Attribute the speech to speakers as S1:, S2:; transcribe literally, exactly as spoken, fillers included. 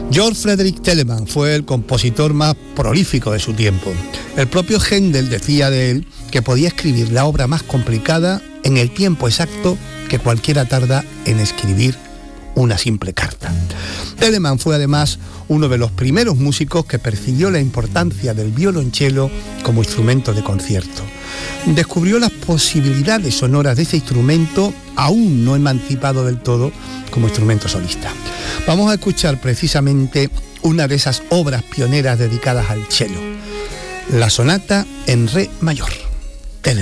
S1: Georg Friedrich Telemann fue el compositor más prolífico de su tiempo. El propio Händel decía de él que podía escribir la obra más complicada en el tiempo exacto que cualquiera tarda en escribir una simple carta. Telemann fue además uno de los primeros músicos que percibió la importancia del violonchelo como instrumento de concierto. Descubrió las posibilidades sonoras de ese instrumento, aún no emancipado del todo como instrumento solista. Vamos a escuchar precisamente una de esas obras pioneras dedicadas al cello, la sonata en re mayor.